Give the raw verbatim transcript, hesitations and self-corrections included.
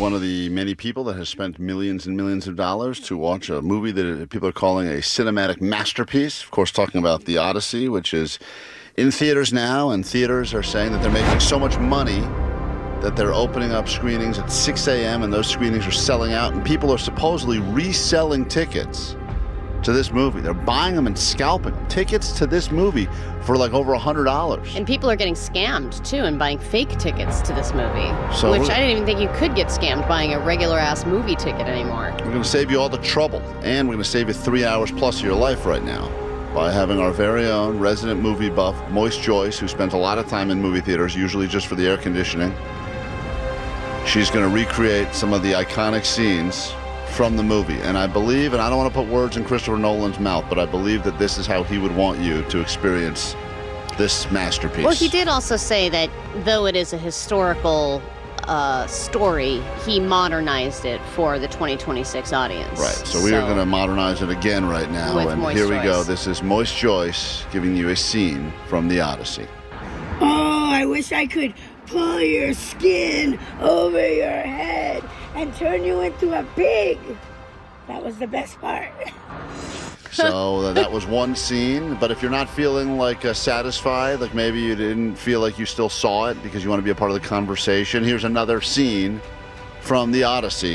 one of the many people that has spent millions and millions of dollars to watch a movie that people are calling a cinematic masterpiece. Of course, talking about The Odyssey, which is in theaters now, and theaters are saying that they're making so much money that they're opening up screenings at six a.m. and those screenings are selling out, and people are supposedly reselling tickets to this movie. They're buying them and scalping them. Tickets to this movie for like over one hundred dollars. And people are getting scammed, too, and buying fake tickets to this movie, So which we're- I didn't even think you could get scammed buying a regular-ass movie ticket anymore. We're going to save you all the trouble, and we're going to save you three hours plus of your life right now by having our very own resident movie buff, Moist Joyce, who spends a lot of time in movie theaters, usually just for the air conditioning. She's going to recreate some of the iconic scenes from the movie. And I believe, and I don't want to put words in Christopher Nolan's mouth, but I believe that this is how he would want you to experience this masterpiece. Well, he did also say that though it is a historical uh, story, he modernized it for the twenty twenty-six audience. Right, so we are going to modernize it again right now. With And Moist here we go. Joyce. This is Moist Joyce giving you a scene from The Odyssey. Oh, I wish I could pull your skin over your head and turn you into a pig. That was the best part. So uh, that was one scene, but if you're not feeling like uh, satisfied, like maybe you didn't feel like you still saw it because you want to be a part of the conversation, here's another scene from The Odyssey.